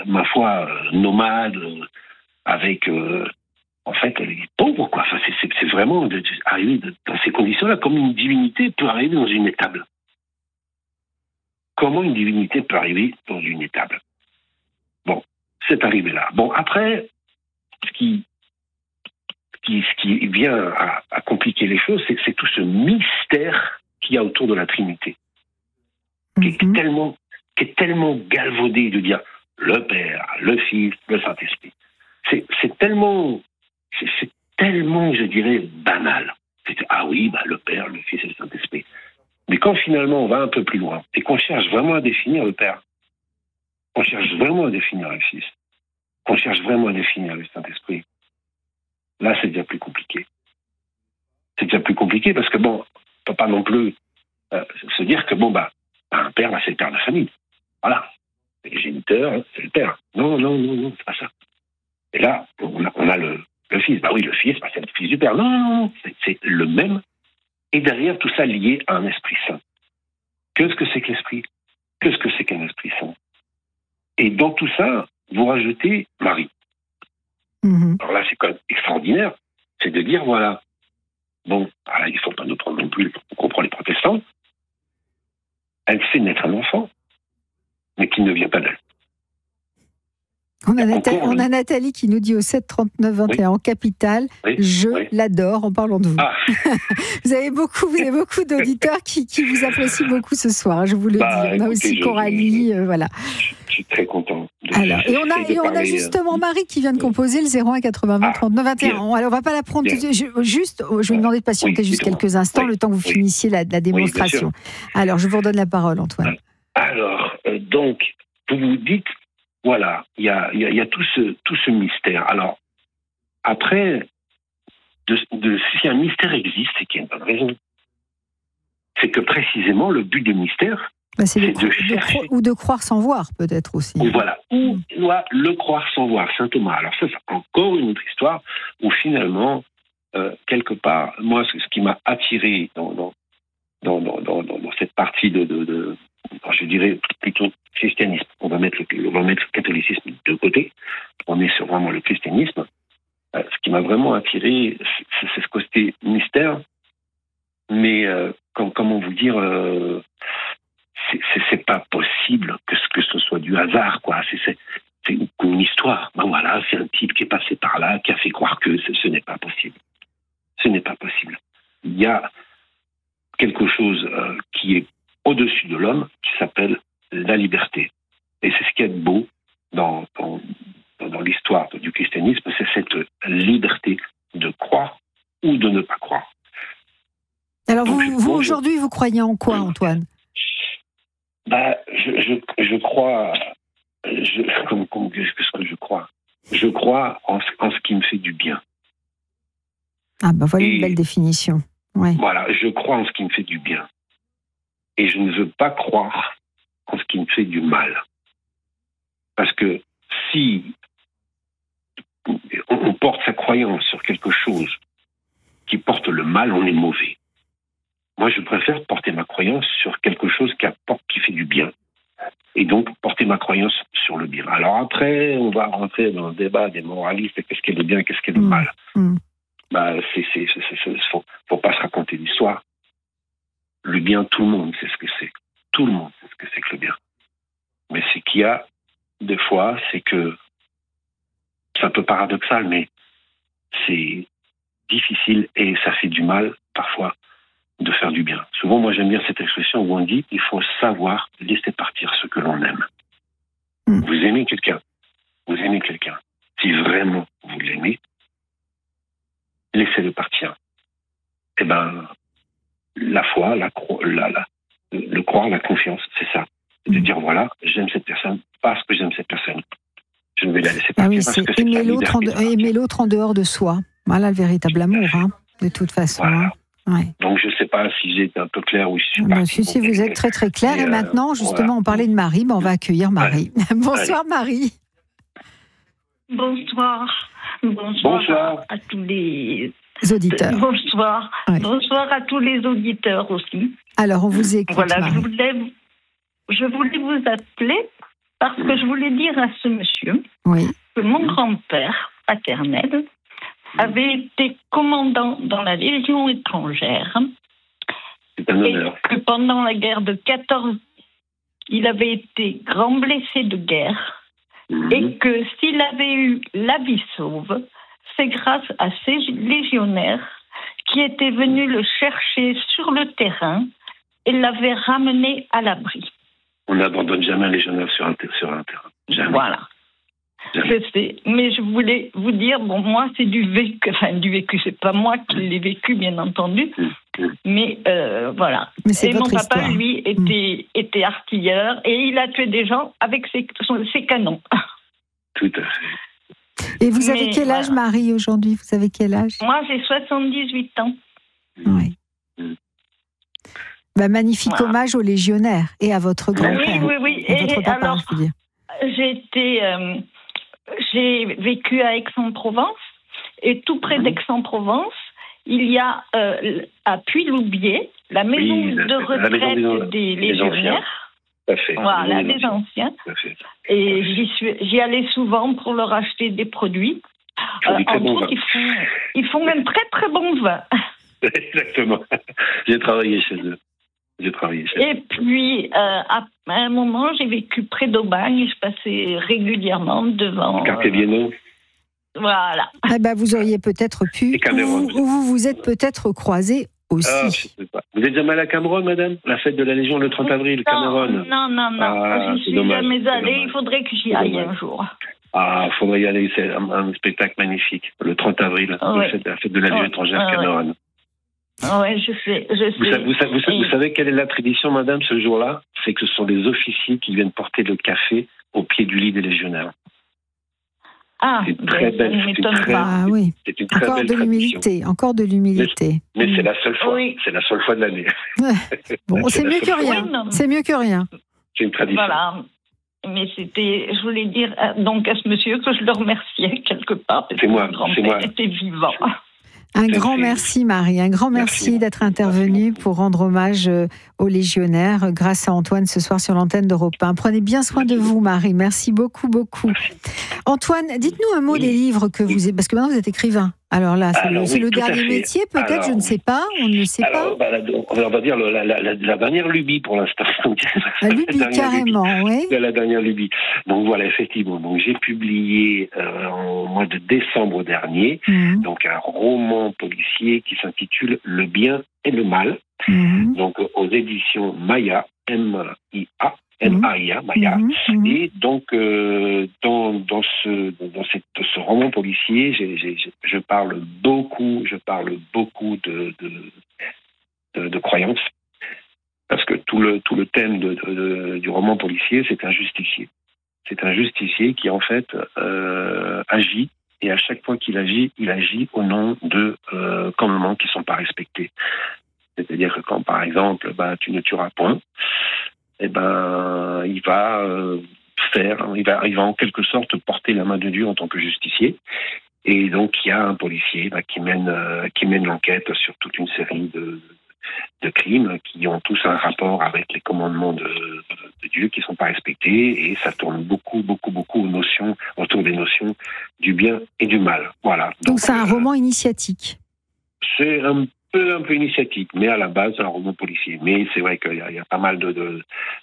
ma foi, nomade, avec... en fait, elle est pauvre, quoi. Enfin, c'est vraiment arriver dans ces conditions-là, comme une divinité peut arriver dans une étable. Comment une divinité peut arriver dans une étable? Bon, c'est arrivé là. Bon, après, ce qui vient à compliquer les choses, c'est tout ce mystère qu'il y a autour de la Trinité, qui est tellement galvaudé de dire le Père, le Fils, le Saint-Esprit. C'est tellement, je dirais, banal. Ah oui, le Père, le Fils et le Saint-Esprit. Mais quand finalement on va un peu plus loin et qu'on cherche vraiment à définir le Père, qu'on cherche vraiment à définir le Fils, qu'on cherche vraiment à définir le Saint-Esprit, là c'est déjà plus compliqué. C'est déjà plus compliqué parce que on peut pas non plus se dire que un père, c'est le père de la famille. Voilà. Et les géniteurs, c'est le père. Non, c'est pas ça. Et là, on a le Fils. Oui, le Fils, c'est le Fils du Père. Non, c'est le même. Et derrière, tout ça lié à un Esprit Saint. Qu'est-ce que c'est que l'Esprit? Qu'est-ce que c'est qu'un Esprit Saint? Et dans tout ça, vous rajoutez Marie. Alors là, c'est quand même extraordinaire. C'est de dire, voilà, il ne faut pas nous prendre non plus, on comprend les protestants. Elle fait naître un enfant, mais qui ne vient pas d'elle. On a Nathalie qui nous dit au 7 39 21 en capitale, je l'adore en parlant de vous. Vous avez beaucoup d'auditeurs qui vous apprécient beaucoup ce soir, je vous le dis. On a aussi Coralie, voilà. Je suis très content. Alors, et on a justement Marie qui vient de composer le 01 80 20 39 21. Alors, on va pas la prendre tout de suite. Je vais vous demander de patienter juste quelques instants, le temps que vous finissiez la démonstration. Alors, je vous redonne la parole, Antoine. Alors, donc, vous vous dites, voilà, il y a tout ce mystère. Alors, après, si un mystère existe, c'est qu'il y a une bonne raison. C'est que précisément, le but du mystère, c'est de croire sans voir, peut-être aussi. Voilà, ou le croire sans voir, saint Thomas. Alors ça, c'est encore une autre histoire, où finalement, quelque part, moi, ce qui m'a attiré dans cette partie je dirais plutôt christianisme. On va mettre le catholicisme de côté. On est sur vraiment le christianisme. Ce qui m'a vraiment attiré, c'est ce côté mystère. Mais comment vous dire, c'est pas possible que ce soit du hasard, quoi. C'est une histoire. Voilà, c'est un type qui est passé par là, qui a fait croire que ce n'est pas possible. Ce n'est pas possible. Il y a quelque chose qui est au-dessus de l'homme, qui s'appelle la liberté. Et c'est ce qui est beau dans l'histoire du christianisme, c'est cette liberté de croire ou de ne pas croire. Alors vous aujourd'hui, vous croyez en quoi, Antoine? Je crois... Qu'est-ce que je crois? Je crois en ce qui me fait du bien. Voilà une belle définition. Ouais. Voilà, je crois en ce qui me fait du bien. Et je ne veux pas croire en ce qui me fait du mal. Parce que si on porte sa croyance sur quelque chose qui porte le mal, on est mauvais. Moi, je préfère porter ma croyance sur quelque chose qui fait du bien. Et donc, porter ma croyance sur le bien. Alors après, on va rentrer dans le débat des moralistes. Qu'est-ce qui est le bien, qu'est-ce qui est le mal? Faut pas se raconter l'histoire. Le bien, tout le monde sait ce que c'est. Tout le monde sait ce que c'est que le bien. Mais ce qu'il y a, des fois, c'est que c'est un peu paradoxal, mais c'est difficile et ça fait du mal, parfois, de faire du bien. Souvent, moi, j'aime bien cette expression où on dit il faut savoir laisser partir ce que l'on aime. Vous aimez quelqu'un. Si vraiment vous l'aimez, laissez-le partir. Eh bien, la foi, le croire, la confiance, c'est ça. C'est de dire, voilà, j'aime cette personne parce que j'aime cette personne. Je ne vais la laisser partir parce que c'est aimer l'autre en dehors de soi. Voilà le véritable amour, de toute façon. Voilà. Donc, je ne sais pas si j'ai été un peu clair ou si je suis parti. Si, vous êtes très très clair. Et maintenant, justement, on parlait de Marie, on va accueillir Marie. Bonsoir, Marie. Bonsoir. Bonsoir à tous les auditeurs. Bonsoir. Oui. Bonsoir à tous les auditeurs aussi. Alors, on vous écoute. Voilà, Marie. je voulais vous appeler Parce que je voulais dire à ce monsieur que mon grand-père paternel avait été commandant dans la Légion étrangère. C'est un honneur. Et que pendant la guerre de 14, il avait été grand blessé de guerre. Et que s'il avait eu la vie sauve, c'est grâce à ces légionnaires qui étaient venus le chercher sur le terrain et l'avaient ramené à l'abri. On n'abandonne jamais un légionnaire sur un terrain. Jamais. Voilà. Jamais. Je sais, mais je voulais vous dire, bon, moi, c'est du vécu, c'est pas moi qui l'ai vécu, bien entendu, mais voilà. Mais c'est et mon papa, histoire. Lui, était artilleur, et il a tué des gens avec ses canons. Tout à fait. Et vous avez quel âge, Marie, aujourd'hui? Vous avez quel âge? Moi, j'ai 78 ans. Oui. Magnifique hommage aux légionnaires et à votre grand-père. Oui. Et votre papa, alors, je veux dire. J'ai vécu à Aix-en-Provence, et tout près d'Aix-en-Provence, il y a à Puy-Loubier, la maison de retraite des légionnaires. Voilà, des anciens. Et j'y allais souvent pour leur acheter des produits. Ils font un très très bon vin. Exactement. J'ai travaillé chez eux. Et puis, à un moment, j'ai vécu près d'Aubagne. Je passais régulièrement devant... Quartier Bienneau. Voilà. Vous auriez peut-être pu... Ou vous vous êtes peut-être croisés aussi. Ah, je sais pas. Vous êtes jamais allée à Cameron, madame? La fête de la Légion le 30 avril, Cameron. Non. J'y suis jamais allée. Il faudrait que j'y aille un jour. Ah, il faudrait y aller. C'est un spectacle magnifique. Le 30 avril, la fête de la Légion étrangère, Cameron. Oui, je sais. Vous savez quelle est la tradition, madame, ce jour-là? C'est que ce sont des officiers qui viennent porter le café au pied du lit des légionnaires. Ah, c'est très belle. C'est une très belle tradition. Encore de l'humilité. Mais c'est la seule fois. Oui. C'est la seule fois de l'année. Bon, c'est mieux que rien. C'est mieux que rien. C'est une tradition. Voilà. Mais je voulais dire donc à ce monsieur que je le remerciais quelque part parce que mon grand-père était vivant. Un grand merci, Marie. Un grand merci d'être intervenue pour rendre hommage aux légionnaires grâce à Antoine ce soir sur l'antenne d'Europe 1. Prenez bien soin de vous, Marie. Merci beaucoup. Antoine, dites-nous un mot des livres que vous... Parce que maintenant, vous êtes écrivain. Alors là, c'est le dernier métier, peut-être, je ne sais pas, on ne sait pas. On va dire la dernière lubie pour l'instant. La lubie, carrément, oui. La dernière lubie. Donc voilà, effectivement. Donc, j'ai publié au mois de décembre dernier donc un roman policier qui s'intitule Le bien et le mal. Donc aux éditions Maya, M-I-A. Maya. Et donc, dans ce roman policier, je parle beaucoup de croyances, parce que tout le thème du roman policier, c'est un justicier. C'est un justicier qui, en fait, agit, et à chaque fois qu'il agit, il agit au nom de commandements qui ne sont pas respectés. C'est-à-dire que quand, par exemple, tu ne tueras point, il va en quelque sorte porter la main de Dieu en tant que justicier. Et donc, il y a un policier qui mène l'enquête sur toute une série de crimes qui ont tous un rapport avec les commandements de Dieu qui ne sont pas respectés, et ça tourne beaucoup autour des notions du bien et du mal. Voilà. Donc c'est un roman initiatique. C'est un peu initiatique, mais à la base, c'est un roman policier. Mais c'est vrai qu'il y a pas mal de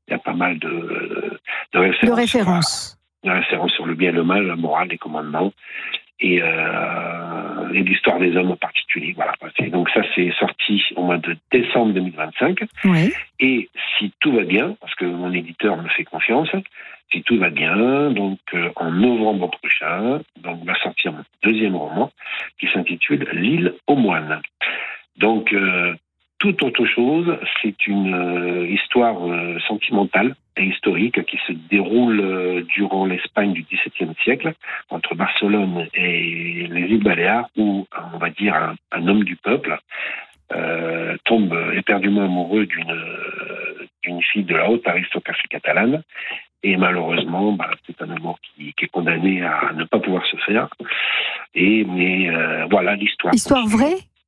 références. De références sur le bien et le mal, la morale, les commandements, et l'histoire des hommes en particulier. Voilà. Donc ça, c'est sorti au mois de décembre 2025. Oui. Et si tout va bien, parce que mon éditeur me fait confiance, si tout va bien, donc en novembre prochain, donc va sortir mon deuxième roman qui s'intitule L'île aux moines. Donc, toute autre chose, c'est une histoire sentimentale et historique qui se déroule durant l'Espagne du XVIIe siècle, entre Barcelone et les îles Baléares, où, on va dire, un homme du peuple tombe éperdument amoureux d'une fille de la haute aristocratie catalane. Et malheureusement, c'est un amour qui est condamné à ne pas pouvoir se faire. Mais voilà l'histoire. Histoire vraie ?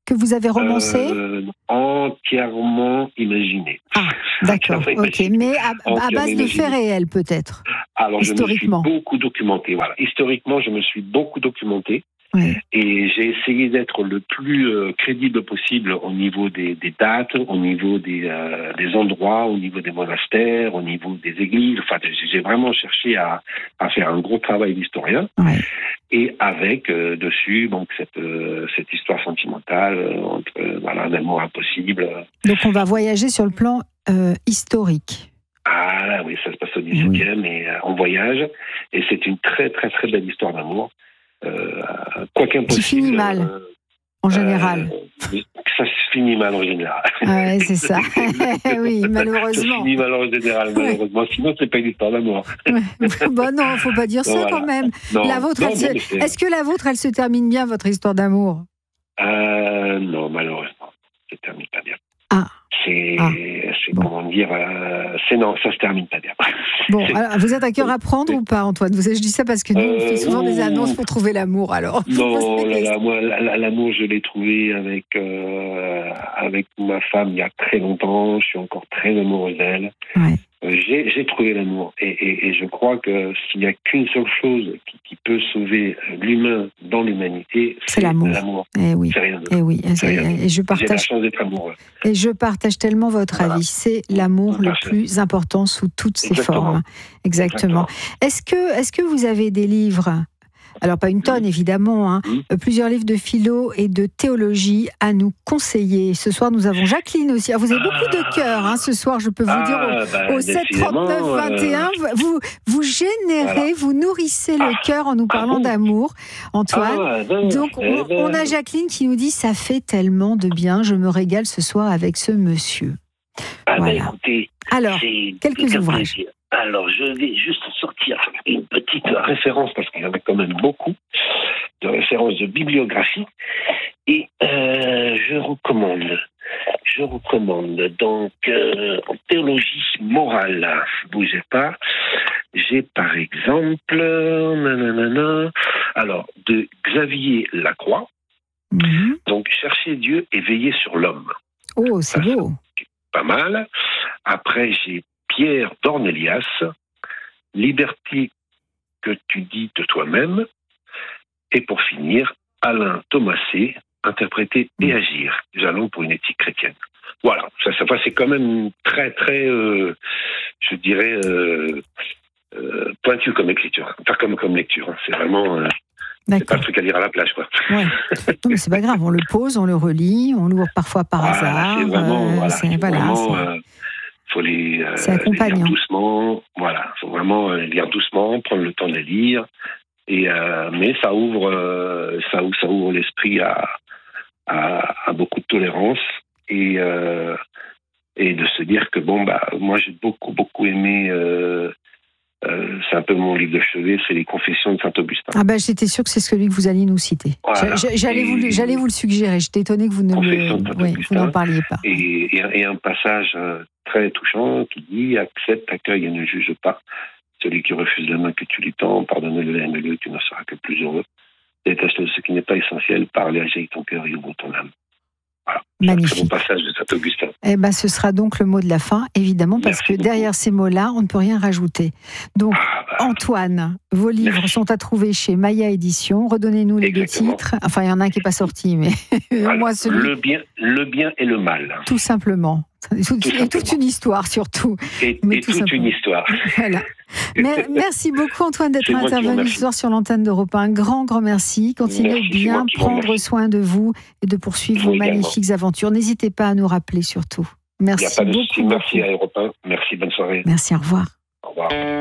que vous avez romancé? Entièrement imaginé. Ah, d'accord, ok. Mais à base de faits réels, peut-être. Alors, je me suis beaucoup documenté. Voilà. Historiquement, je me suis beaucoup documenté. Oui. Et j'ai essayé d'être le plus crédible possible au niveau des dates, au niveau des endroits, au niveau des monastères, au niveau des églises. Enfin, j'ai vraiment cherché à faire un gros travail d'historien. Oui. Et avec dessus donc cette histoire sentimentale entre un amour impossible. Donc on va voyager sur le plan historique. Ah là, oui, ça se passe au XVIIe et on voyage. Et c'est une très très très belle histoire d'amour. Quoi qu'impossible. Qui finit mal, en général. Ça se finit mal en général. Ouais, c'est ça. Oui, malheureusement. Ça se finit mal en général, malheureusement. Sinon, c'est pas une histoire d'amour. Bon, non, faut pas dire ça quand même. Non, la vôtre, est-ce que la vôtre, elle se termine bien, votre histoire d'amour? Non, malheureusement, ça se termine pas bien. Ah. C'est bon. Comment dire, non, ça se termime pas bien. Bon, alors, vous êtes à cœur à prendre ou pas, Antoine? Je dis ça parce que nous, on fait souvent des annonces pour trouver l'amour, alors. Non, moi, l'amour, je l'ai trouvé avec ma femme il y a très longtemps. Je suis encore très amoureuse d'elle. Ouais. J'ai trouvé l'amour. Et je crois que s'il n'y a qu'une seule chose qui peut sauver l'humain dans l'humanité, c'est l'amour. Eh oui. C'est rien d'autre. Eh oui. Et je partage. J'ai la chance d'être amoureux. Et je partage tellement votre avis. C'est l'amour le plus important sous toutes ses formes. Exactement. Est-ce que vous avez des livres? Alors, pas une tonne, évidemment, plusieurs livres de philo et de théologie à nous conseiller. Ce soir, nous avons Jacqueline aussi. Alors, vous avez beaucoup de cœur, ce soir, je peux vous dire, au 7 39 21. Vous générez, vous nourrissez le cœur en nous parlant d'amour, Antoine. Donc, on a Jacqueline qui nous dit « Ça fait tellement de bien, je me régale ce soir avec ce monsieur ». Voilà. Écoutez, alors, quelques ouvrages. Alors, je vais juste sortir une petite référence, parce qu'il y en a quand même beaucoup, de références de bibliographie. Et je recommande donc en théologie morale, bougez pas, j'ai par exemple, alors, de Xavier Lacroix, donc Chercher Dieu et veiller sur l'homme. Oh, c'est beau. Pas mal. Après, j'ai Pierre Dornelias, Liberté que tu dis de toi-même. Et pour finir, Alain Thomasé, Interpréter et agir. Jalons pour une éthique chrétienne. Voilà, ça c'est quand même très, très, je dirais, pointu comme écriture. Enfin, comme lecture. C'est vraiment... c'est pas le truc à lire à la plage, quoi. Ouais. Non, mais c'est pas grave, on le pose, on le relit, on l'ouvre parfois par hasard. C'est vraiment, faut les lire doucement. Voilà, faut vraiment lire doucement, prendre le temps de les lire. Et mais ça ouvre l'esprit à beaucoup de tolérance et de se dire que moi j'ai beaucoup aimé. C'est un peu mon livre de chevet, c'est les Confessions de Saint-Augustin. Ah j'étais sûre que c'est celui que vous alliez nous citer. Voilà. J'allais vous le suggérer. J'étais étonnée que vous n'en parliez pas. Et un passage très touchant qui dit « Accepte, accueille et ne juge pas. Celui qui refuse la main que tu lui tends, pardonne-le, aime-le, tu ne seras que plus heureux. Détache-le de ce qui n'est pas essentiel, parle et agis ton cœur et ouvre ton âme. » Voilà. Magnifique. C'est un passage de Saint-Augustin. Ce sera donc le mot de la fin, évidemment, parce que derrière ces mots-là, on ne peut rien rajouter. Donc, Antoine, vos livres sont à trouver chez Maya Éditions. Redonnez-nous les deux titres. Enfin, il y en a un qui n'est pas sorti, mais voilà. Moi, celui... Le bien et le mal. Tout simplement. Et toute une histoire, surtout. Et toute une histoire. Voilà. Merci beaucoup, Antoine, d'être intervenu ce soir sur l'antenne d'Europe 1. Un grand merci. Continuez bien prendre soin de vous et de poursuivre vos magnifiques aventures. N'hésitez pas à nous rappeler, surtout. Merci beaucoup. Merci à Europe 1. Merci, bonne soirée. Merci, au revoir. Au revoir.